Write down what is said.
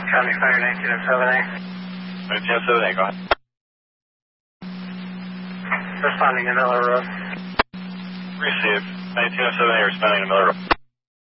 County Fire 1907A. 1907A, go ahead. Responding to Miller Road. Receive. 1907A responding to Miller Road.